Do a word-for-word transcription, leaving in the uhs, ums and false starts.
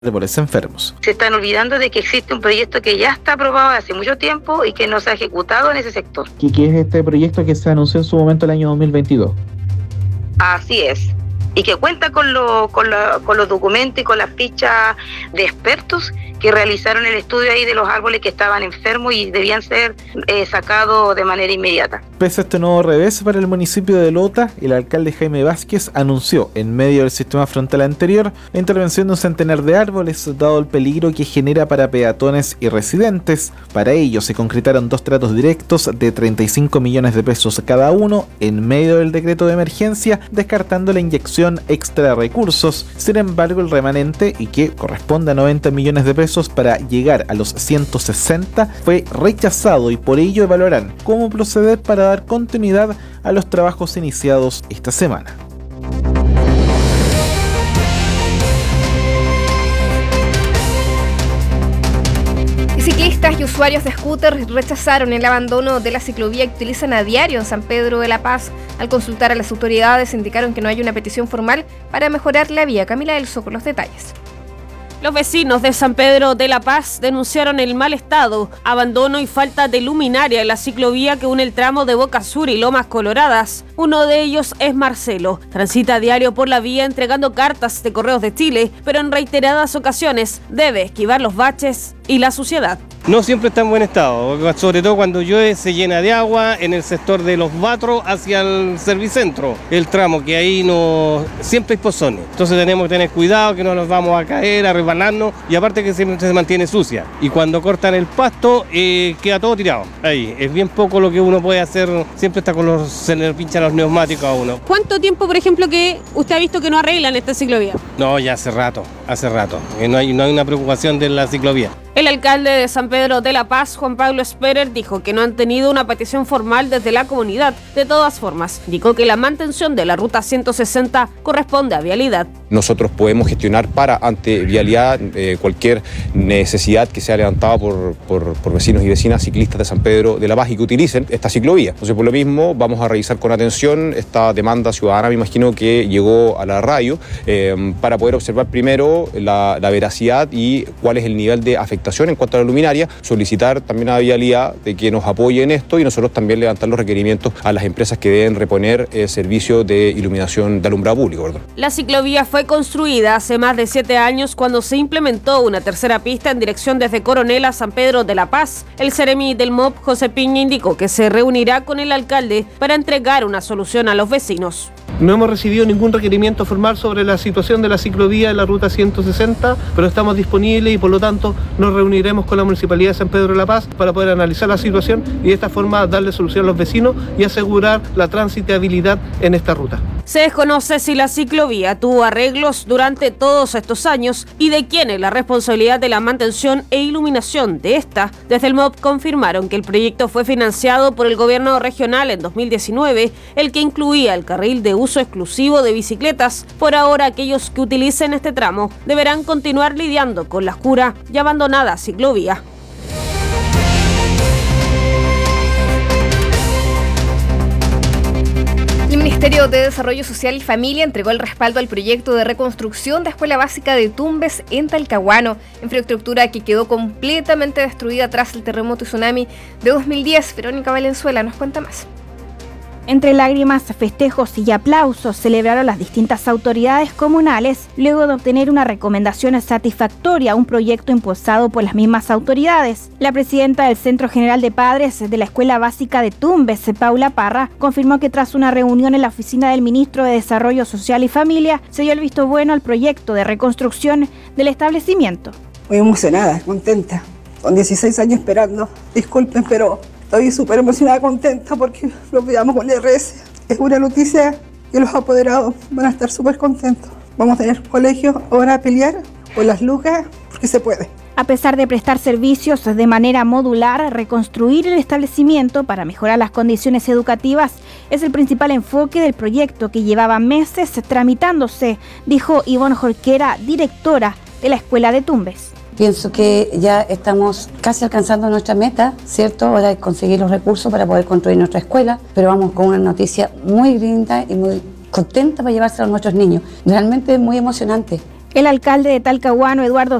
árboles enfermos. Se están olvidando de que existe un proyecto que ya está aprobado hace mucho tiempo y que no se ha ejecutado en ese sector. ¿Y qué es este proyecto que se anunció en su momento el año dos mil veintidós? Así es. Y que cuenta con, lo, con, lo, con los documentos y con las fichas de expertos que realizaron el estudio ahí de los árboles que estaban enfermos y debían ser eh, sacados de manera inmediata. Pese a este nuevo revés para el municipio de Lota, el alcalde Jaime Vázquez anunció, en medio del sistema frontal anterior, la intervención de un centenar de árboles, dado el peligro que genera para peatones y residentes. Para ello se concretaron dos tratos directos de treinta y cinco millones de pesos cada uno en medio del decreto de emergencia, descartando la inyección extra de recursos. Sin embargo, el remanente, y que corresponde a noventa millones de pesos para llegar a los ciento sesenta, fue rechazado y por ello evaluarán cómo proceder para dar continuidad a los trabajos iniciados esta semana. Ciclistas y usuarios de scooters rechazaron el abandono de la ciclovía que utilizan a diario en San Pedro de la Paz. Al consultar a las autoridades indicaron que no hay una petición formal para mejorar la vía. Camila del Soco, los detalles. Los vecinos de San Pedro de la Paz denunciaron el mal estado, abandono y falta de luminaria en la ciclovía que une el tramo de Boca Sur y Lomas Coloradas. Uno de ellos es Marcelo. Transita a diario por la vía entregando cartas de Correos de Chile, pero en reiteradas ocasiones debe esquivar los baches y la suciedad. No siempre está en buen estado, sobre todo cuando llueve se llena de agua en el sector de los Batros hacia el Servicentro, el tramo que ahí no siempre hay pozones. Entonces tenemos que tener cuidado que no nos vamos a caer, a resbalarnos y aparte que siempre se mantiene sucia. Y cuando cortan el pasto eh, queda todo tirado. Ahí es bien poco lo que uno puede hacer, siempre está con los, se le pinchan los neumáticos a uno. ¿Cuánto tiempo, por ejemplo, que usted ha visto que no arreglan esta ciclovía? No, ya hace rato, hace rato. No hay, no hay una preocupación de la ciclovía. El alcalde de San Pedro de la Paz, Juan Pablo Esperer, dijo que no han tenido una petición formal desde la comunidad. De todas formas, indicó que la mantención de la ruta ciento sesenta corresponde a Vialidad. Nosotros podemos gestionar para ante Vialidad eh, cualquier necesidad que sea levantada por, por, por vecinos y vecinas ciclistas de San Pedro de la Paz y que utilicen esta ciclovía. Entonces, por lo mismo, vamos a revisar con atención esta demanda ciudadana, me imagino que llegó a la radio, eh, para poder observar primero la, la veracidad y cuál es el nivel de afectación en cuanto a la luminaria, solicitar también a Vialidad de que nos apoye en esto y nosotros también levantar los requerimientos a las empresas que deben reponer el servicio de iluminación de alumbrado público, ¿verdad? La ciclovía fue construida hace más de siete años cuando se implementó una tercera pista en dirección desde Coronel a San Pedro de la Paz. El seremi del M O P, José Piña, indicó que se reunirá con el alcalde para entregar una solución a los vecinos. No hemos recibido ningún requerimiento formal sobre la situación de la ciclovía en la ruta ciento sesenta, pero estamos disponibles y por lo tanto nos reuniremos con la Municipalidad de San Pedro de la Paz para poder analizar la situación y de esta forma darle solución a los vecinos y asegurar la transitabilidad en esta ruta. Se desconoce si la ciclovía tuvo arreglos durante todos estos años y de quién es la responsabilidad de la mantención e iluminación de esta. Desde el M O P confirmaron que el proyecto fue financiado por el gobierno regional en dos mil diecinueve, el que incluía el carril de uso exclusivo de bicicletas. Por ahora, aquellos que utilicen este tramo deberán continuar lidiando con la oscura y abandonada ciclovía. El Ministerio de Desarrollo Social y Familia entregó el respaldo al proyecto de reconstrucción de Escuela Básica de Tumbes en Talcahuano, infraestructura que quedó completamente destruida tras el terremoto y tsunami de dos mil diez. Verónica Valenzuela nos cuenta más. Entre lágrimas, festejos y aplausos celebraron las distintas autoridades comunales luego de obtener una recomendación satisfactoria a un proyecto impulsado por las mismas autoridades. La presidenta del Centro General de Padres de la Escuela Básica de Tumbes, Paula Parra, confirmó que tras una reunión en la oficina del ministro de Desarrollo Social y Familia se dio el visto bueno al proyecto de reconstrucción del establecimiento. Muy emocionada, contenta, con dieciséis años esperando. Disculpen, pero estoy súper emocionada, contenta porque lo veamos con el R S. Es una noticia que los apoderados van a estar súper contentos. Vamos a tener colegios, ahora a pelear por las lucas, porque se puede. A pesar de prestar servicios de manera modular, reconstruir el establecimiento para mejorar las condiciones educativas es el principal enfoque del proyecto que llevaba meses tramitándose, dijo Ivonne Jorquera, directora de la Escuela de Tumbes. Pienso que ya estamos casi alcanzando nuestra meta, ¿cierto? Ahora es conseguir los recursos para poder construir nuestra escuela, pero vamos con una noticia muy linda y muy contenta para llevársela a nuestros niños. Realmente es muy emocionante. El alcalde de Talcahuano, Eduardo